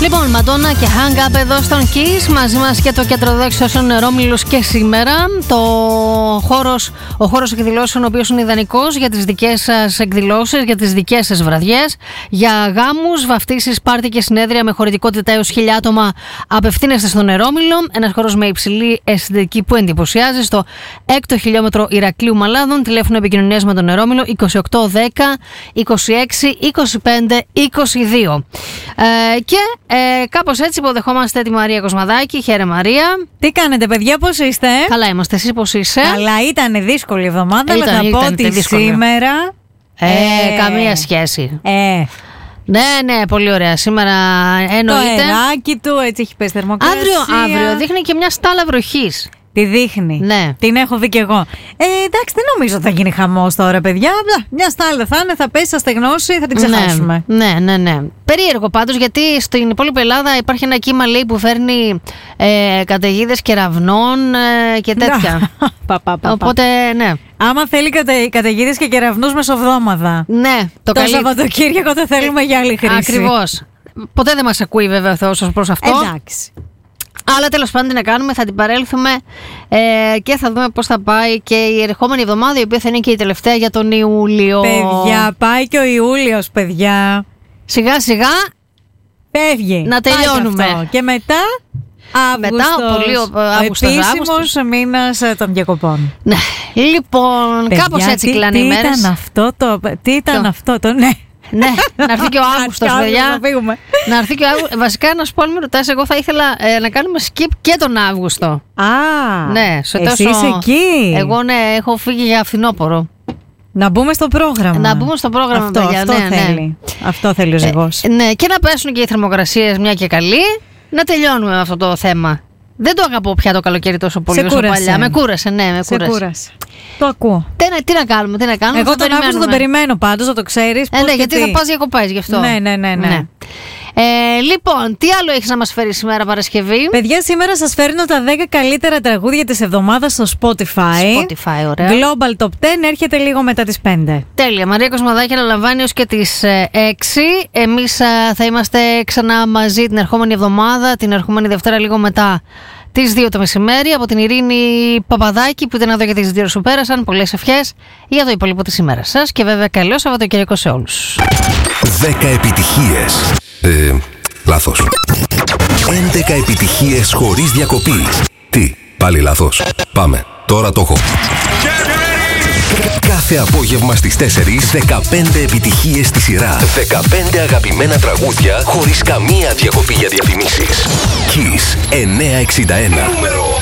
Λοιπόν, Μαντόνα και Hang Up εδώ στον Kiss. Μαζί μας και το κέντρο δεξιώσεων Νερόμυλος και σήμερα. Ο χώρος εκδηλώσεων, ο οποίος είναι ιδανικός για τις δικές σας εκδηλώσεις, για τις δικές σας βραδιές, για γάμους, βαφτίσεις, πάρτι και συνέδρια με χωρητικότητα έως 1.000 άτομα. Απευθύνεστε στο Νερόμυλο, ένας χώρος με υψηλή αισθητική που εντυπωσιάζει, στο 6ο χιλιόμετρο Ηρακλείου Μαλάδων. Τηλέφωνο επικοινωνίας με τον Νερόμυλο 28 10 26 25 22. Και κάπως έτσι υποδεχόμαστε τη Μαρία Κοσμαδάκη. Χαίρε Μαρία. Τι κάνετε παιδιά, πώς είστε? Καλά είμαστε, εσείς πώς είσαι? Καλά, ήταν δύσκολη εβδομάδα, αλλά θα πω ότι σήμερα καμία σχέση. Ναι, πολύ ωραία. Σήμερα εννοείται. Το αεράκι του, έτσι έχει πέσει θερμοκρασία. Αύριο δείχνει και μια στάλα βροχής. Τη δείχνει. Ναι. Την έχω δει κι εγώ. Εντάξει, δεν νομίζω ότι θα γίνει χαμός τώρα, παιδιά. Μια στάλα θα είναι, θα πέσει, θα στεγνώσει, θα την ξεχάσουμε. Ναι. Περίεργο πάντως, γιατί στην υπόλοιπη Ελλάδα υπάρχει ένα κύμα, λέει, που φέρνει καταιγίδες κεραυνών και τέτοια. Οπότε, ναι. Άμα θέλει καταιγίδες και κεραυνούς μεσοβδόμαδα. Ναι, το Σαββατοκύριακο το θέλουμε για άλλη χρήση. Ακριβώς. Ποτέ δεν μας ακούει βέβαια ο Θεός ως προς αυτό. Εντάξει. Αλλά τέλος πάντων τι να κάνουμε, θα την παρέλθουμε και θα δούμε πώς θα πάει και η ερχόμενη εβδομάδα, η οποία θα είναι και η τελευταία για τον Ιούλιο. Παιδιά, πάει και ο Ιούλιος, παιδιά. Σιγά σιγά φεύγει. Να τελειώνουμε. Και, και μετά Αύγουστος, ο επίσημος μήνας των διακοπών. Ναι. Λοιπόν, παιδιά, κάπως έτσι κλάνε οι μέρες. Τι ήταν αυτό το ναι. Ναι, να έρθει και ο Αύγουστος, παιδιά. Να έρθει και ο Αύγουστος. Βασικά, να σου πω, αν με ρωτάς, εγώ θα ήθελα να κάνουμε skip και τον Αύγουστο. Ναι, εσύ είσαι εκεί. Εγώ ναι, έχω φύγει για φθινόπωρο. Να μπούμε στο πρόγραμμα. Να μπούμε στο πρόγραμμα, παιδιά. Αυτό θέλει. Αυτό θέλει ο ζυγός. Ναι, και να πέσουν και οι θερμοκρασίες μια και καλή. Να τελειώνουμε με αυτό το θέμα. Δεν το αγαπώ πια το καλοκαίρι τόσο πολύ όσο παλιά. Με κούρασε, ναι, με κούρασε. Το ακούω. Τι να κάνουμε. Εγώ τον Αύγουστο τον περιμένω πάντως, να το ξέρεις. Ναι, γιατί θα πας διακοπές γι' αυτό. Ναι. Λοιπόν, τι άλλο έχεις να μας φέρει σήμερα Παρασκευή? Παιδιά, σήμερα σας φέρνω τα 10 καλύτερα τραγούδια της εβδομάδας στο Spotify. Ωραία. Global Top 10 έρχεται λίγο μετά τις 5. Τέλεια. Μαρία Κοσμαδάκη αναλαμβάνει ως και τις 6. Εμείς θα είμαστε ξανά μαζί την ερχόμενη εβδομάδα, την ερχόμενη Δευτέρα λίγο μετά τις 2 το μεσημέρι, από την Ειρήνη Παπαδάκη που ήταν εδώ για τις 2 σου πέρασαν. Πολλές ευχές για το υπόλοιπο της ημέρας σας και βέβαια καλό Σαββατοκύριακο σε όλους. 10 επιτυχίες. Λάθος. 11 επιτυχίες χωρίς διακοπή. Τι, πάλι λάθος. Πάμε, τώρα το έχω. Κάθε απόγευμα στις 4, 15 επιτυχίες στη σειρά. 15 αγαπημένα τραγούδια χωρίς καμία διακοπή για διαφημίσεις. Kiss 961.